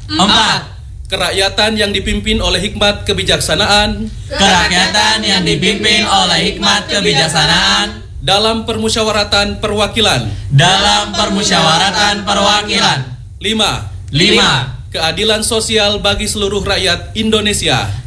4. Kerakyatan yang dipimpin oleh hikmat kebijaksanaan. Kerakyatan yang dipimpin oleh hikmat kebijaksanaan. Dalam permusyawaratan perwakilan. Dalam permusyawaratan perwakilan. 5. 5. Keadilan sosial bagi seluruh rakyat Indonesia.